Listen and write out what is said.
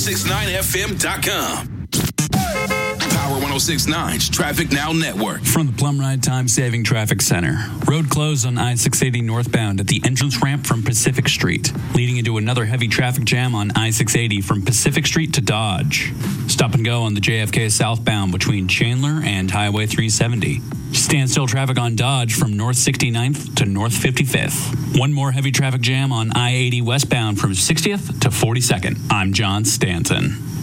Power1069fm.com. Power 1069's Traffic Now Network. From the Plum Ride Time Saving Traffic Center. Road closed on I-680 northbound at the entrance ramp from Pacific Street, leading into another heavy traffic jam on I-680 from Pacific Street to Dodge. Stop and go on the JFK southbound between Chandler and Highway 370. Standstill traffic on Dodge from North 69th to North 55th. One more heavy traffic jam on I-80 westbound from 60th to 42nd. I'm John Stanton.